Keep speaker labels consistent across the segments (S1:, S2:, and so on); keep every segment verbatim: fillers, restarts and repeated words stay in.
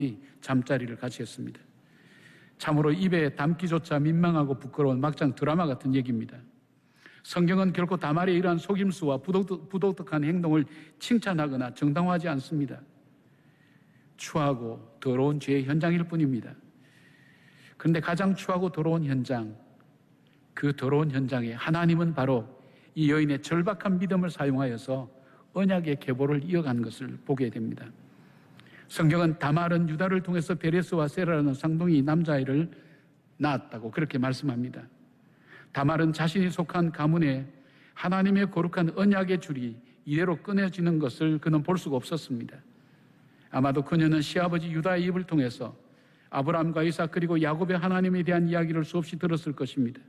S1: 잠자리를 같이 했습니다. 참으로 입에 담기조차 민망하고 부끄러운 막장 드라마 같은 얘기입니다. 성경은 결코 다말의 이러한 속임수와 부도덕, 부도덕한 행동을 칭찬하거나 정당화하지 않습니다. 추하고 더러운 죄의 현장일 뿐입니다. 그런데 가장 추하고 더러운 현장, 그 더러운 현장에 하나님은 바로 이 여인의 절박한 믿음을 사용하여서 언약의 계보를 이어가는 것을 보게 됩니다. 성경은 다말은 유다를 통해서 베레스와 세라라는 쌍둥이 남자아이를 낳았다고 그렇게 말씀합니다. 다말은 자신이 속한 가문에 하나님의 거룩한 언약의 줄이 이대로 끊어지는 것을 그는 볼 수가 없었습니다. 아마도 그녀는 시아버지 유다의 입을 통해서 아브라함과 이삭 그리고 야곱의 하나님에 대한 이야기를 수없이 들었을 것입니다.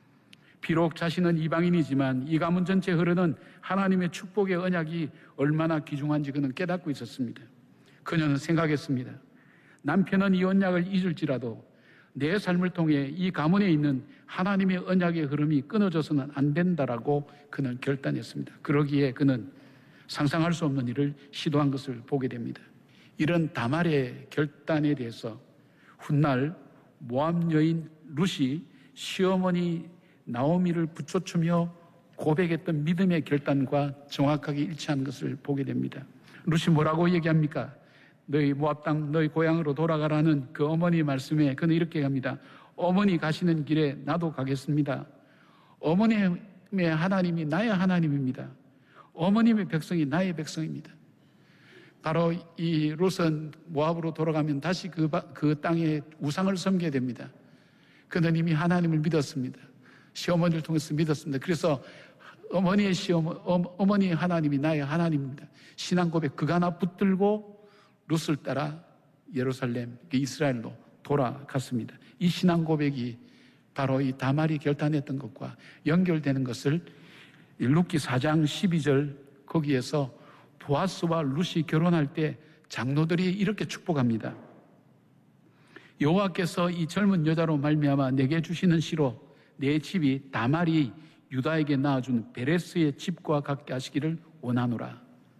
S1: 비록 자신은 이방인이지만 이 가문 전체에 흐르는 하나님의 축복의 언약이 얼마나 귀중한지 그는 깨닫고 있었습니다. 그녀는 생각했습니다. 남편은 이 언약을 잊을지라도 내 삶을 통해 이 가문에 있는 하나님의 언약의 흐름이 끊어져서는 안 된다라고 그는 결단했습니다. 그러기에 그는 상상할 수 없는 일을 시도한 것을 보게 됩니다. 이런 다말의 결단에 대해서 훗날 모압 여인 룻이 시어머니 나오미를 부초추며 고백했던 믿음의 결단과 정확하게 일치한 것을 보게 됩니다. 룻이 뭐라고 얘기합니까? 너희 모압 땅 너희 고향으로 돌아가라는 그 어머니 말씀에 그는 이렇게 합니다. 어머니 가시는 길에 나도 가겠습니다. 어머님의 하나님이 나의 하나님입니다. 어머님의 백성이 나의 백성입니다. 바로 이 룻은 모압으로 돌아가면 다시 그, 그 땅에 우상을 섬겨야 됩니다. 그는 이미 하나님을 믿었습니다. 시어머니를 통해서 믿었습니다. 그래서 어머니의 시어머, 어머니의 하나님이 나의 하나님입니다. 신앙 고백 그가 하나 붙들고 룻을 따라 예루살렘, 이스라엘로 돌아갔습니다. 이 신앙 고백이 바로 이 다말이 결단했던 것과 연결되는 것을 룻기 사 장 십이 절 거기에서 보아스와 룻이 결혼할 때 장로들이 이렇게 축복합니다. 여호와께서 이 젊은 여자로 말미암아 내게 주시는 시로 내 집이 다말이 유다에게 낳아준 베레스의 집과 같게 하시기를 원하노라.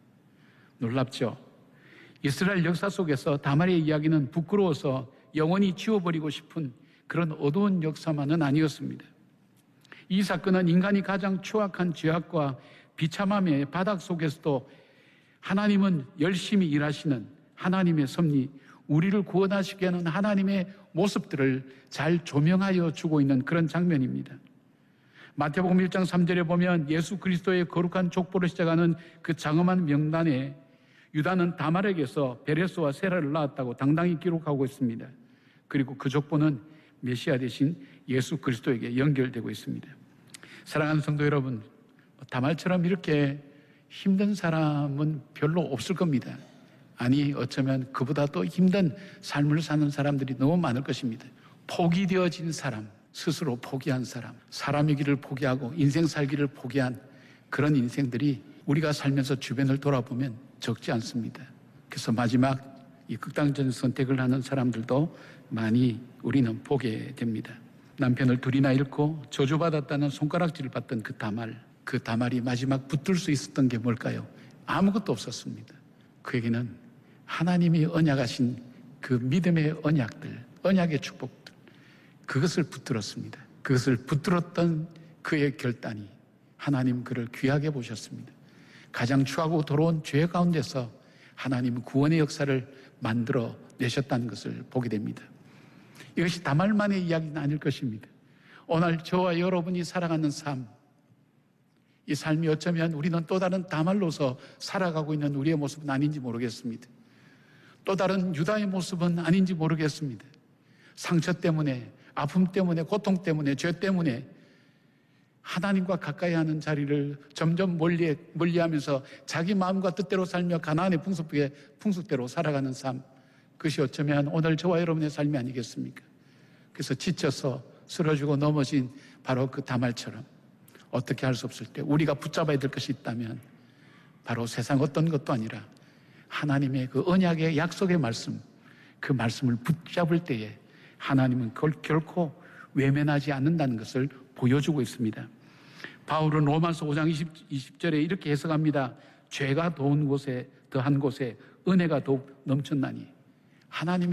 S1: 놀랍죠? 이스라엘 역사 속에서 다말의 이야기는 부끄러워서 영원히 지워버리고 싶은 그런 어두운 역사만은 아니었습니다. 이 사건은 인간이 가장 추악한 죄악과 비참함의 바닥 속에서도 하나님은 열심히 일하시는 하나님의 섭리, 우리를 구원하시게 하는 하나님의 모습들을 잘 조명하여 주고 있는 그런 장면입니다. 마태복음 일 장 삼 절에 보면 예수 그리스도의 거룩한 족보를 시작하는 그 장엄한 명단에 유다는 다말에게서 베레스와 세라를 낳았다고 당당히 기록하고 있습니다. 그리고 그 족보는 메시아 대신 예수 그리스도에게 연결되고 있습니다. 사랑하는 성도 여러분, 다말처럼 이렇게 힘든 사람은 별로 없을 겁니다. 아니 어쩌면 그보다 또 힘든 삶을 사는 사람들이 너무 많을 것입니다. 포기되어진 사람, 스스로 포기한 사람, 사람이기를 포기하고 인생 살기를 포기한 그런 인생들이 우리가 살면서 주변을 돌아보면 적지 않습니다. 그래서 마지막 이 극단적 선택을 하는 사람들도 많이 우리는 보게 됩니다. 남편을 둘이나 잃고 저주받았다는 손가락질을 받던 그 다말, 그 다말이 마지막 붙들 수 있었던 게 뭘까요? 아무것도 없었습니다. 그에게는 하나님이 언약하신 그 믿음의 언약들, 언약의 축복들, 그것을 붙들었습니다. 그것을 붙들었던 그의 결단이 하나님 그를 귀하게 보셨습니다. 가장 추하고 더러운 죄 가운데서 하나님은 구원의 역사를 만들어 내셨다는 것을 보게 됩니다. 이것이 다말만의 이야기는 아닐 것입니다. 오늘 저와 여러분이 살아가는 삶, 이 삶이 어쩌면 우리는 또 다른 다말로서 살아가고 있는 우리의 모습은 아닌지 모르겠습니다. 또 다른 유다의 모습은 아닌지 모르겠습니다. 상처 때문에, 아픔 때문에, 고통 때문에, 죄 때문에 하나님과 가까이 하는 자리를 점점 멀리, 멀리 하면서 자기 마음과 뜻대로 살며 가나안의 풍속에, 풍속대로 살아가는 삶, 그것이 어쩌면 오늘 저와 여러분의 삶이 아니겠습니까? 그래서 지쳐서 쓰러지고 넘어진 바로 그 다말처럼 어떻게 할 수 없을 때 우리가 붙잡아야 될 것이 있다면 바로 세상 어떤 것도 아니라 하나님의 그 언약의 약속의 말씀, 그 말씀을 붙잡을 때에 하나님은 그걸 결코 외면하지 않는다는 것을 보여주고 있습니다. 바울은 로마서 오 장 이십 절에 이렇게 해석합니다. 죄가 더한 곳에, 더한 곳에 은혜가 더욱 넘쳤나니 하나님의